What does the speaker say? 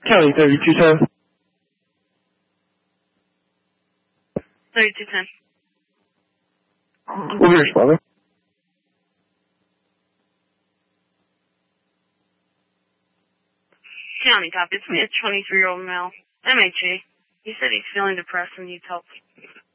County 3210. 3210. We'll be responding. County copy. It's me, a 23-year-old male. MHA. He said he's feeling depressed and needs help.